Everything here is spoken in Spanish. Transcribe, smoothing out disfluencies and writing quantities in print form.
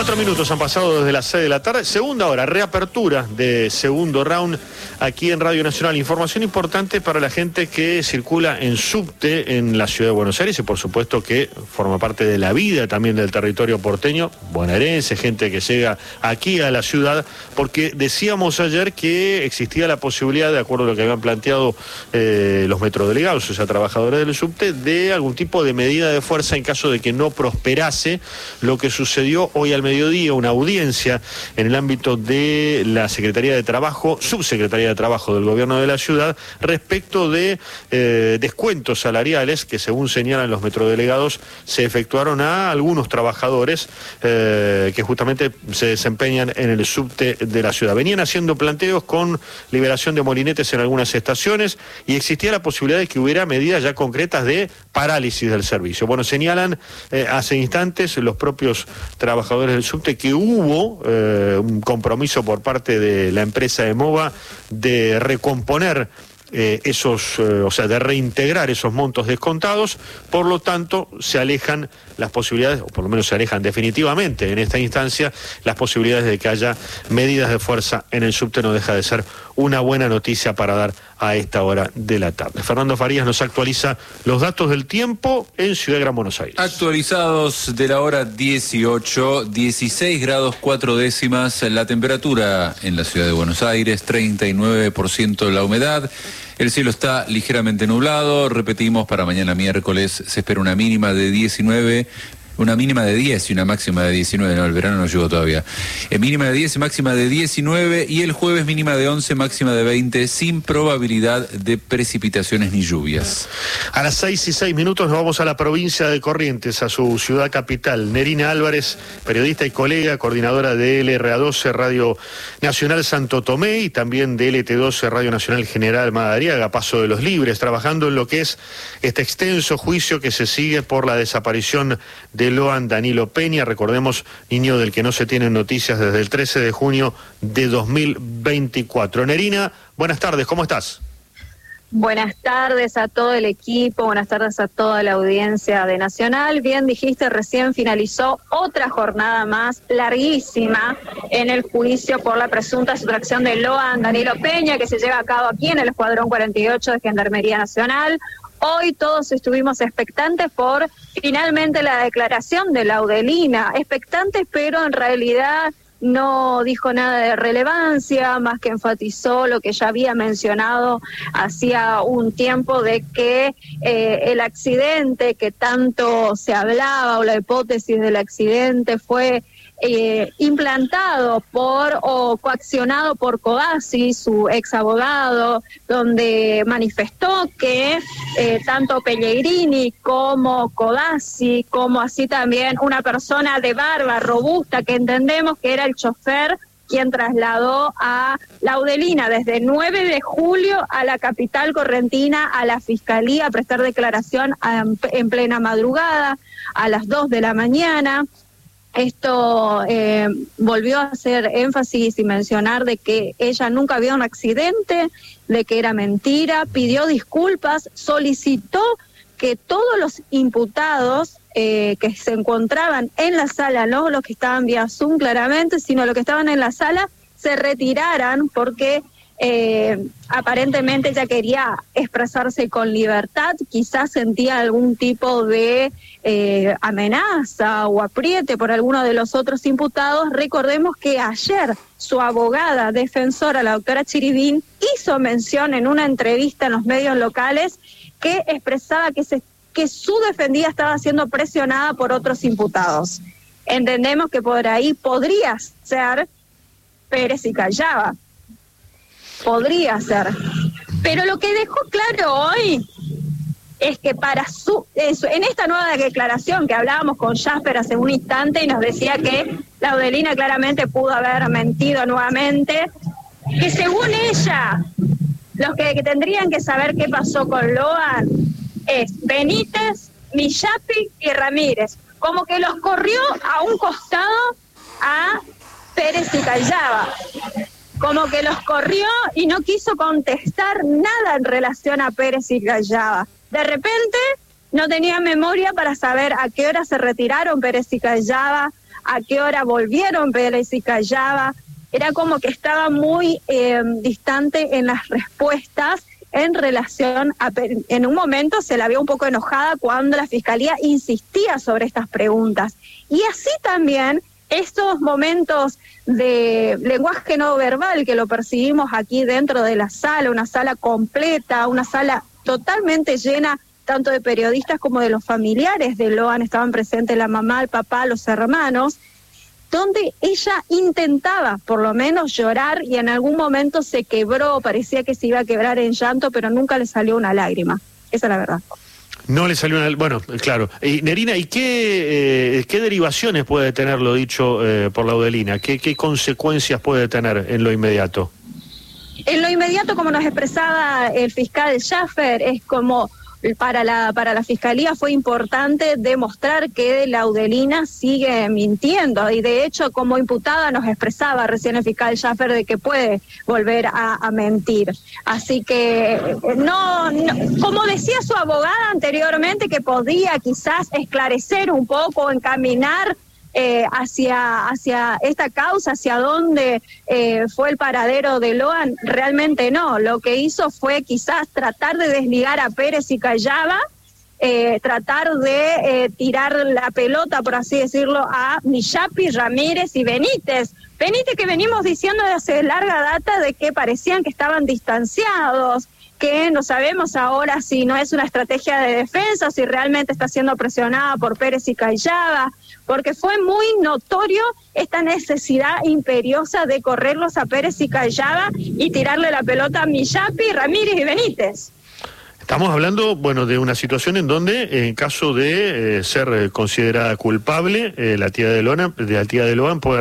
4 minutos han pasado desde las 6 de la tarde. Segunda hora, reapertura de segundo round aquí en Radio Nacional. Información importante para la gente que circula en subte en la ciudad de Buenos Aires y por supuesto que forma parte de la vida también del territorio porteño, bonaerense, gente que llega aquí a la ciudad, porque decíamos ayer que existía la posibilidad, de acuerdo a lo que habían planteado los metrodelegados, o sea, trabajadores del subte, de algún tipo de medida de fuerza en caso de que no prosperase lo que sucedió hoy al mediodía, una audiencia en el ámbito de la Secretaría de Trabajo, Subsecretaría de Trabajo del Gobierno de la Ciudad, respecto de descuentos salariales que, según señalan los metrodelegados, se efectuaron a algunos trabajadores que justamente se desempeñan en el subte de la ciudad. Venían haciendo planteos con liberación de molinetes en algunas estaciones y existía la posibilidad de que hubiera medidas ya concretas de parálisis del servicio. Bueno, señalan hace instantes los propios trabajadores del subte que hubo un compromiso por parte de la empresa EMOVA de recomponer o sea, de reintegrar esos montos descontados. Por lo tanto, se alejan las posibilidades, o por lo menos se alejan definitivamente en esta instancia, las posibilidades de que haya medidas de fuerza en el subte. No deja de ser una buena noticia para dar a esta hora de la tarde. Fernando Farías nos actualiza los datos del tiempo en Ciudad Gran Buenos Aires. Actualizados de la hora 18, 16 grados 4 décimas la temperatura en la Ciudad de Buenos Aires, 39% la humedad. El cielo está ligeramente nublado. Repetimos, para mañana miércoles se espera una mínima de 19, una mínima de 10 y una máxima de 19, no, el verano no llegó todavía. Mínima de 10 y máxima de 19, y el jueves mínima de 11, máxima de 20, sin probabilidad de precipitaciones ni lluvias. A las 6:06 nos vamos a la provincia de Corrientes, a su ciudad capital. Nerina Álvarez, periodista y colega, coordinadora de LRA12, Radio Nacional Santo Tomé, y también de LT12, Radio Nacional General Madariaga, Paso de los Libres, trabajando en lo que es este extenso juicio que se sigue por la desaparición de Loan Danilo Peña, recordemos, niño del que no se tienen noticias desde el 13 de junio de 2024. Nerina, buenas tardes, ¿cómo estás? Buenas tardes a todo el equipo, buenas tardes a toda la audiencia de Nacional. Bien dijiste, recién finalizó otra jornada más larguísima en el juicio por la presunta sustracción de Loan Danilo Peña, que se lleva a cabo aquí en el Escuadrón 48 de Gendarmería Nacional. Hoy todos estuvimos expectantes por finalmente la declaración de Laudelina, expectantes, pero en realidad no dijo nada de relevancia, más que enfatizó lo que ya había mencionado hacía un tiempo, de que el accidente que tanto se hablaba, o la hipótesis del accidente, fue implantado o coaccionado por Codazzi, su ex abogado, donde manifestó que tanto Pellegrini como Codazzi, como así también una persona de barba robusta, que entendemos que era el chofer quien trasladó a Laudelina desde 9 de julio a la capital correntina, a la Fiscalía, a prestar declaración en plena madrugada, a las 2 de la mañana. Esto volvió a hacer énfasis y mencionar de que ella nunca vio un accidente, de que era mentira, pidió disculpas, solicitó que todos los imputados que se encontraban en la sala, no los que estaban vía Zoom claramente, sino los que estaban en la sala, se retiraran, porque aparentemente ella quería expresarse con libertad, quizás sentía algún tipo de amenaza o apriete por alguno de los otros imputados. Recordemos que ayer su abogada defensora, la doctora Chiribín, hizo mención en una entrevista en los medios locales que expresaba que su defendida estaba siendo presionada por otros imputados. Entendemos que por ahí podría ser Pérez y Callava. Podría ser. Pero lo que dejó claro hoy es que en esta nueva declaración que hablábamos con Jasper hace un instante, y nos decía que Laudelina claramente pudo haber mentido nuevamente, que según ella, los que tendrían que saber qué pasó con Loan es Benítez, Millapi y Ramírez. Como que los corrió a un costado a Pérez y Callava. Como que los corrió y no quiso contestar nada en relación a Pérez y Callava. De repente no tenía memoria para saber a qué hora se retiraron Pérez y Callava, a qué hora volvieron Pérez y Callava. Era como que estaba muy distante en las respuestas en relación a... En un momento se la vio un poco enojada cuando la Fiscalía insistía sobre estas preguntas. Y así también estos momentos de lenguaje no verbal que lo percibimos aquí dentro de la sala, una sala completa, una sala totalmente llena tanto de periodistas como de los familiares de Loan, estaban presentes la mamá, el papá, los hermanos, donde ella intentaba por lo menos llorar y en algún momento se quebró, parecía que se iba a quebrar en llanto, pero nunca le salió una lágrima. Esa es la verdad. No le salió una... Bueno, claro. Y Nerina, ¿y qué derivaciones puede tener lo dicho por Laudelina? ¿Qué consecuencias puede tener en lo inmediato? En lo inmediato, como nos expresaba el fiscal Schaffer, es como... Para la Fiscalía fue importante demostrar que Laudelina sigue mintiendo y de hecho como imputada nos expresaba recién el fiscal Schaffer de que puede volver a mentir. Así que no, como decía su abogada anteriormente, que podía quizás esclarecer un poco, encaminar hacia esta causa, hacia dónde fue el paradero de Loan, realmente no. Lo que hizo fue quizás tratar de desligar a Pérez y Callava, tratar de tirar la pelota, por así decirlo, a Millapi, Ramírez y Benítez. Benítez, que venimos diciendo desde hace larga data de que parecían que estaban distanciados, que no sabemos ahora si no es una estrategia de defensa, si realmente está siendo presionada por Pérez y Callava, porque fue muy notorio esta necesidad imperiosa de correrlos a Pérez y Callava y tirarle la pelota a Millapi, Ramírez y Benítez. Estamos hablando, bueno, de una situación en donde, en caso de ser considerada culpable, la tía de Loan puede